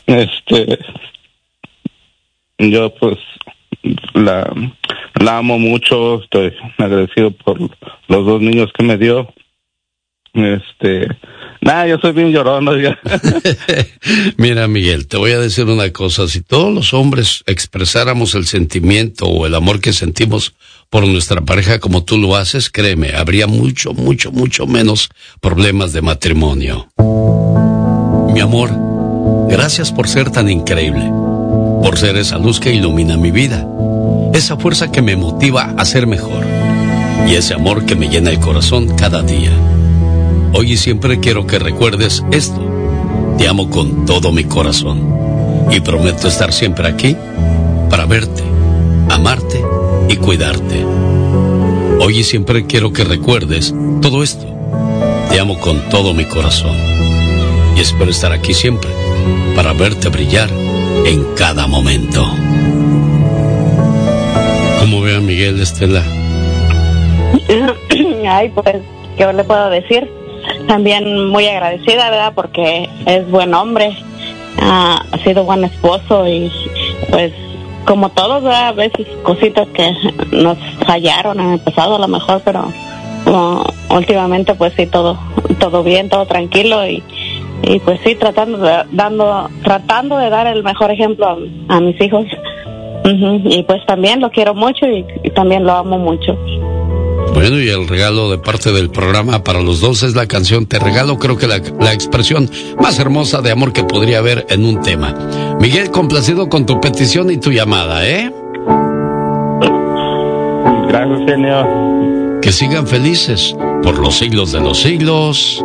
Yo pues la amo mucho, estoy agradecido por los 2 niños que me dio. Yo soy bien llorón, ¿no? Mira, Miguel, te voy a decir una cosa. Si todos los hombres expresáramos el sentimiento o el amor que sentimos por nuestra pareja como tú lo haces, créeme, habría mucho menos problemas de matrimonio. Mi amor, gracias por ser tan increíble, por ser esa luz que ilumina mi vida, esa fuerza que me motiva a ser mejor y ese amor que me llena el corazón cada día. Hoy y siempre quiero que recuerdes esto. Te amo con todo mi corazón y prometo estar siempre aquí para verte, amarte y cuidarte. Hoy y siempre quiero que recuerdes todo esto. Te amo con todo mi corazón y espero estar aquí siempre para verte brillar en cada momento. ¿Cómo ve a Miguel, Estela? Ay, pues, ¿qué le puedo decir? También muy agradecida, ¿verdad? Porque es buen hombre, ha sido buen esposo y pues como todos, ¿verdad? A veces cositas que nos fallaron en el pasado a lo mejor, pero últimamente pues sí, todo bien, todo tranquilo y pues sí, tratando de dar el mejor ejemplo a mis hijos. Y pues también lo quiero mucho y también lo amo mucho. Bueno, y el regalo de parte del programa para los dos es la canción Te Regalo, creo que la expresión más hermosa de amor que podría haber en un tema. Miguel, complacido con tu petición y tu llamada, ¿eh? Gracias, señor. Que sigan felices por los siglos de los siglos.